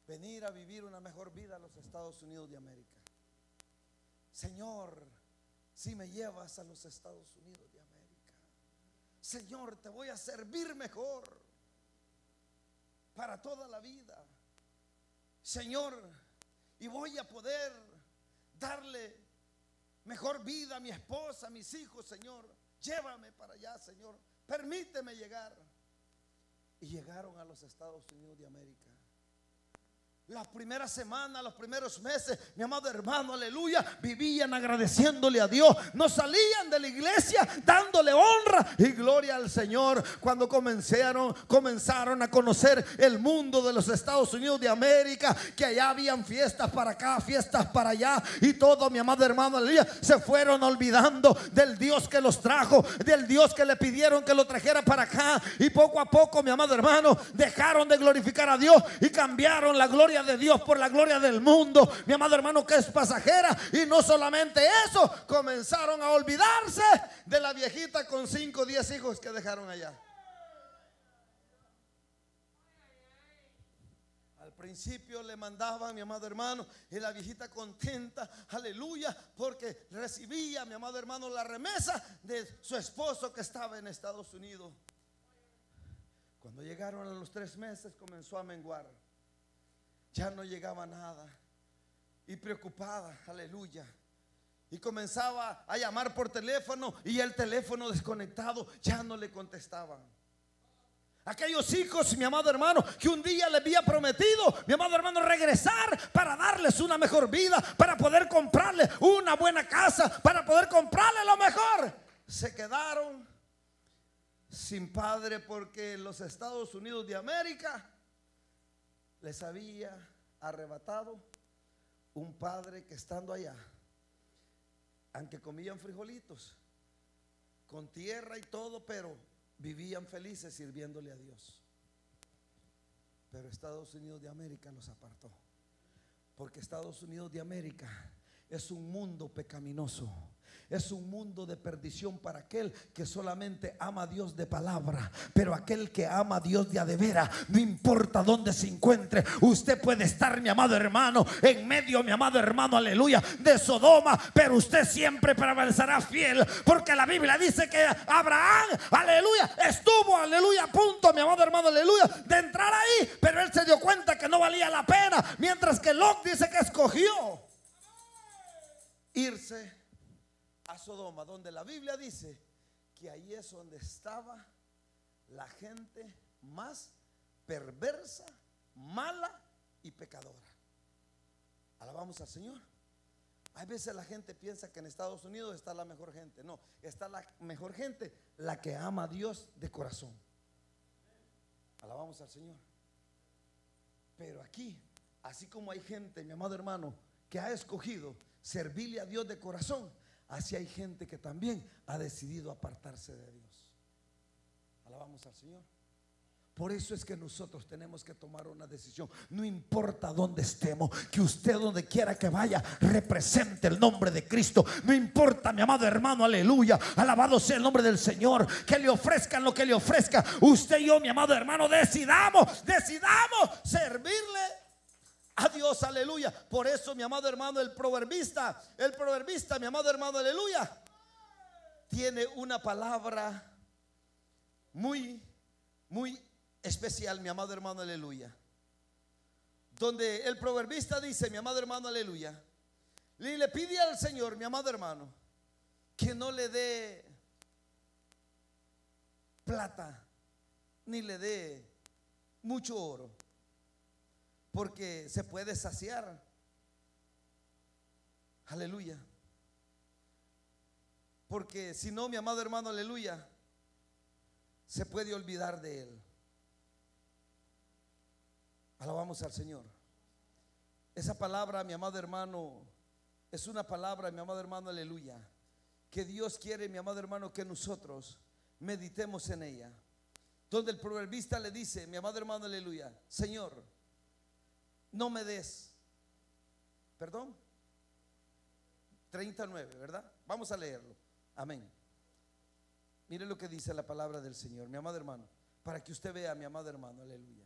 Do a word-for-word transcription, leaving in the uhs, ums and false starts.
venir a vivir una mejor vida a los Estados Unidos de América. Señor, si me llevas a los Estados Unidos de América, Señor, te voy a servir mejor para toda la vida, Señor, y voy a poder darle mejor vida a mi esposa, a mis hijos. Señor, llévame para allá, Señor, permíteme llegar. Y llegaron a los Estados Unidos de América. Las primeras semanas, los primeros meses, mi amado hermano, aleluya, vivían agradeciéndole a Dios. No salían de la iglesia dándole honra y gloria al Señor. Cuando comenzaron, comenzaron a conocer el mundo de los Estados Unidos de América, que allá habían fiestas para acá, fiestas para allá, y todo, mi amado hermano, aleluya, se fueron olvidando del Dios que los trajo, del Dios que le pidieron que lo trajera para acá. Y poco a poco, mi amado hermano, dejaron de glorificar a Dios y cambiaron la gloria de Dios por la gloria del mundo, mi amado hermano, que es pasajera. Y no solamente eso, comenzaron a olvidarse de la viejita con cinco o diez hijos que dejaron allá. Al principio le mandaban, mi amado hermano, y la viejita contenta, aleluya, porque recibía, mi amado hermano, la remesa de su esposo que estaba en Estados Unidos. Cuando llegaron a los tres meses comenzó a menguar. Ya no llegaba nada. Y preocupada, aleluya. Y comenzaba a llamar por teléfono y el teléfono desconectado, ya no le contestaban. Aquellos hijos, mi amado hermano, que un día le había prometido, mi amado hermano, regresar para darles una mejor vida, para poder comprarle una buena casa, para poder comprarle lo mejor, se quedaron sin padre, porque los Estados Unidos de América les había arrebatado un padre que, estando allá, aunque comían frijolitos con tierra y todo, pero vivían felices sirviéndole a Dios. Pero Estados Unidos de América los apartó, porque Estados Unidos de América es un mundo pecaminoso. Es un mundo de perdición para aquel que solamente ama a Dios de palabra. Pero aquel que ama a Dios de a de veras, no importa dónde se encuentre, usted puede estar, mi amado hermano, en medio, mi amado hermano, aleluya, de Sodoma, pero usted siempre permanecerá fiel, porque la Biblia dice que Abraham, aleluya, estuvo, aleluya, a punto, mi amado hermano, aleluya, de entrar ahí, pero él se dio cuenta que no valía la pena. Mientras que Lot dice que escogió irse a Sodoma, donde la Biblia dice que ahí es donde estaba la gente más perversa, mala y pecadora. Alabamos al Señor. Hay veces la gente piensa que en Estados Unidos está la mejor gente. No, está la mejor gente, la que ama a Dios de corazón. Alabamos al Señor. Pero aquí, así como hay gente, mi amado hermano, que ha escogido servirle a Dios de corazón, así hay gente que también ha decidido apartarse de Dios. Alabamos al Señor. Por eso es que nosotros tenemos que tomar una decisión. No importa dónde estemos, que usted donde quiera que vaya represente el nombre de Cristo. No importa, mi amado hermano, aleluya, alabado sea el nombre del Señor. Que le ofrezcan lo que le ofrezca, usted y yo, mi amado hermano, decidamos, decidamos servirle a Dios, aleluya. Por eso, mi amado hermano, el proverbista, el proverbista, mi amado hermano, aleluya, tiene una palabra muy, muy especial, mi amado hermano, aleluya. Donde el proverbista dice, mi amado hermano, aleluya, y le pide al Señor, mi amado hermano, que no le dé plata ni le dé mucho oro, porque se puede saciar. Aleluya. Porque si no, mi amado hermano, aleluya, se puede olvidar de él. Alabamos al Señor. Esa palabra, mi amado hermano, es una palabra, mi amado hermano, aleluya, que Dios quiere, mi amado hermano, que nosotros meditemos en ella. Donde el proverbista le dice, mi amado hermano, aleluya, Señor, no me des, perdón, treinta y nueve, ¿verdad? Vamos a leerlo. Amén. Mire lo que dice la palabra del Señor, mi amado hermano, para que usted vea, mi amado hermano, aleluya.